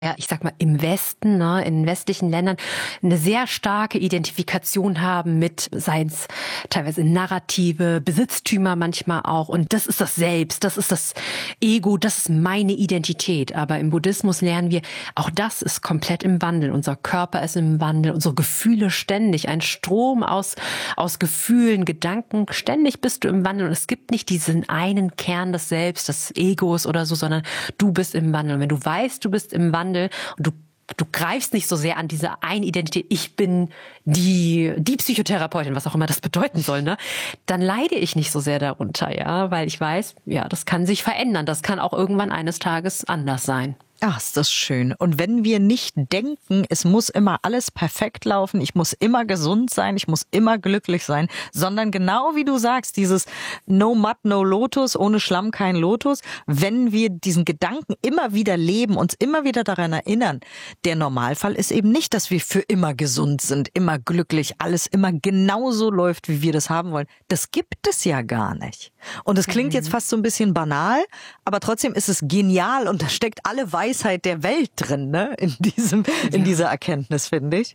ja, ich sag mal, im Westen, ne, in westlichen Ländern eine sehr starke Identifikation haben mit, seien es teilweise Narrative, Besitztümer manchmal auch. Und das ist das Selbst, das ist das Ego, das ist meine Identität. Aber im Buddhismus lernen wir, auch das ist komplett im Wandel. Unser Körper ist im Wandel, unsere Gefühle ständig, ein Strom aus Gefühlen, Gedanken. Ständig bist du im Wandel. Und es gibt nicht diesen einen Kern des Selbst, des Egos oder so, sondern du bist im Wandel. Und wenn du weißt, du bist im Wandel, und du greifst nicht so sehr an diese eine Identität, ich bin die Psychotherapeutin, was auch immer das bedeuten soll, ne? Dann leide ich nicht so sehr darunter, ja, weil ich weiß, ja, das kann sich verändern, das kann auch irgendwann eines Tages anders sein. Ach, ist das schön. Und wenn wir nicht denken, es muss immer alles perfekt laufen, ich muss immer gesund sein, ich muss immer glücklich sein, sondern genau wie du sagst, dieses No Mud, no Lotus, ohne Schlamm kein Lotus, wenn wir diesen Gedanken immer wieder leben, uns immer wieder daran erinnern, der Normalfall ist eben nicht, dass wir für immer gesund sind, immer glücklich, alles immer genauso läuft, wie wir das haben wollen. Das gibt es ja gar nicht. Und es klingt jetzt fast so ein bisschen banal, aber trotzdem ist es genial und da steckt alle Weisheit der Welt drin, ne? In dieser Erkenntnis, finde ich.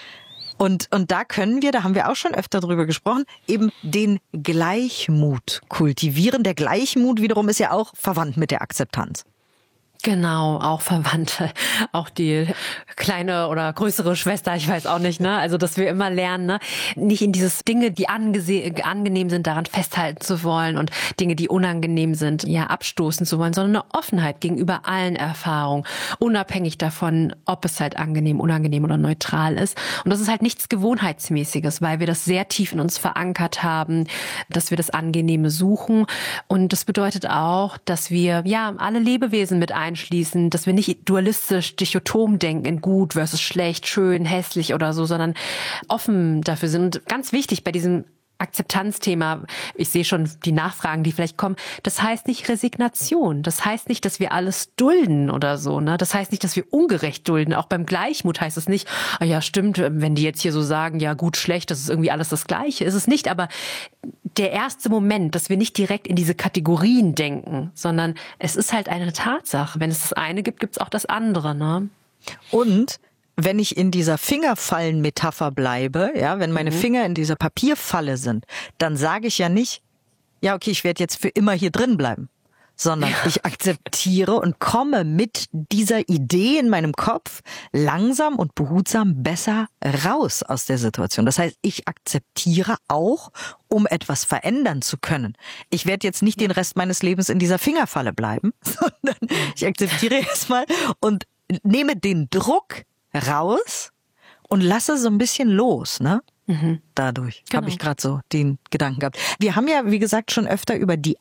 Und da können wir, da haben wir auch schon öfter drüber gesprochen, eben den Gleichmut kultivieren. Der Gleichmut wiederum ist ja auch verwandt mit der Akzeptanz. Genau, auch Verwandte, auch die kleine oder größere Schwester, ich weiß auch nicht, ne? Also, dass wir immer lernen, ne? Nicht in dieses Dinge, die angenehm sind, daran festhalten zu wollen und Dinge, die unangenehm sind, ja, abstoßen zu wollen, sondern eine Offenheit gegenüber allen Erfahrungen, unabhängig davon, ob es halt angenehm, unangenehm oder neutral ist. Und das ist halt nichts Gewohnheitsmäßiges, weil wir das sehr tief in uns verankert haben, dass wir das Angenehme suchen. Und das bedeutet auch, dass wir, ja, alle Lebewesen mit einschließen, dass wir nicht dualistisch, dichotom denken in gut versus schlecht, schön, hässlich oder so, sondern offen dafür sind. Und ganz wichtig bei diesem Akzeptanzthema, ich sehe schon die Nachfragen, die vielleicht kommen, das heißt nicht Resignation, das heißt nicht, dass wir alles dulden oder so, ne? Das heißt nicht, dass wir ungerecht dulden, auch beim Gleichmut heißt es nicht, ah ja stimmt, wenn die jetzt hier so sagen, ja gut, schlecht, das ist irgendwie alles das Gleiche, ist es nicht, aber der erste Moment, dass wir nicht direkt in diese Kategorien denken, sondern es ist halt eine Tatsache, wenn es das eine gibt, gibt es auch das andere, ne? Und wenn ich in dieser Fingerfallen-Metapher bleibe, ja, wenn meine Finger in dieser Papierfalle sind, dann sage ich ja nicht, ja, okay, ich werde jetzt für immer hier drin bleiben, sondern ich akzeptiere und komme mit dieser Idee in meinem Kopf langsam und behutsam besser raus aus der Situation. Das heißt, ich akzeptiere auch, um etwas verändern zu können. Ich werde jetzt nicht den Rest meines Lebens in dieser Fingerfalle bleiben, sondern ich akzeptiere erstmal und nehme den Druck raus und lasse so ein bisschen los, ne? Dadurch habe ich gerade so den Gedanken gehabt. Wir haben ja, wie gesagt, schon öfter über die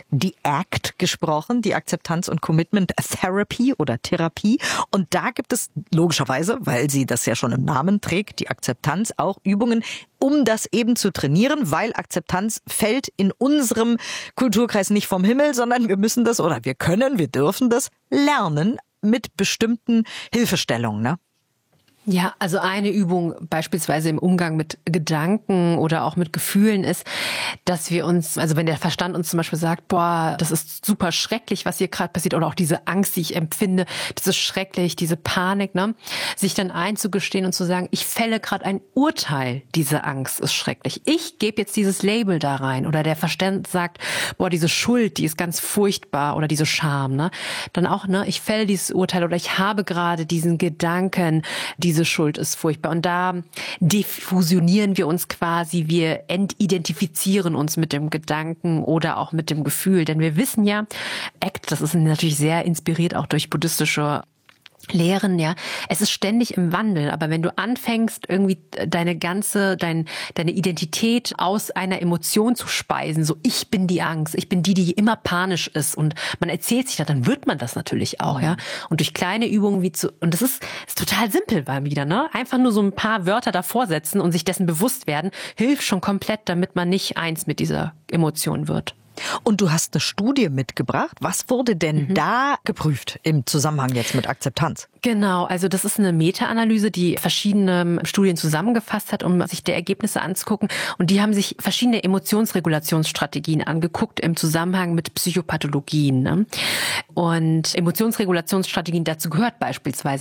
ACT gesprochen, die Akzeptanz- und Commitment-Therapy oder Therapie. Und da gibt es logischerweise, weil sie das ja schon im Namen trägt, die Akzeptanz, auch Übungen, um das eben zu trainieren, weil Akzeptanz fällt in unserem Kulturkreis nicht vom Himmel, sondern wir müssen das oder wir dürfen das lernen mit bestimmten Hilfestellungen, ne? Ja, also eine Übung beispielsweise im Umgang mit Gedanken oder auch mit Gefühlen ist, dass wir uns, also wenn der Verstand uns zum Beispiel sagt, boah, das ist super schrecklich, was hier gerade passiert, oder auch diese Angst, die ich empfinde, das ist schrecklich, diese Panik, ne, sich dann einzugestehen und zu sagen, ich fälle gerade ein Urteil, diese Angst ist schrecklich. Ich gebe jetzt dieses Label da rein, oder der Verstand sagt, boah, diese Schuld, die ist ganz furchtbar, oder diese Scham, ne, dann auch, ne, ich fälle dieses Urteil, oder ich habe gerade diesen Gedanken, diese Schuld ist furchtbar. Und da defusionieren wir uns quasi, wir entidentifizieren uns mit dem Gedanken oder auch mit dem Gefühl. Denn wir wissen ja, ACT, das ist natürlich sehr inspiriert auch durch buddhistische Lehren, ja. Es ist ständig im Wandel, aber wenn du anfängst, irgendwie deine Identität aus einer Emotion zu speisen, so ich bin die Angst, ich bin die immer panisch ist und man erzählt sich das, dann wird man das natürlich auch, ja. Und durch kleine Übungen und das ist total simpel mal wieder, ne? Einfach nur so ein paar Wörter davor setzen und sich dessen bewusst werden, hilft schon komplett, damit man nicht eins mit dieser Emotion wird. Und du hast eine Studie mitgebracht. Was wurde denn da geprüft im Zusammenhang jetzt mit Akzeptanz? Genau, also das ist eine Meta-Analyse, die verschiedene Studien zusammengefasst hat, um sich der Ergebnisse anzugucken. Und die haben sich verschiedene Emotionsregulationsstrategien angeguckt im Zusammenhang mit Psychopathologien. Ne? Und Emotionsregulationsstrategien, dazu gehört beispielsweise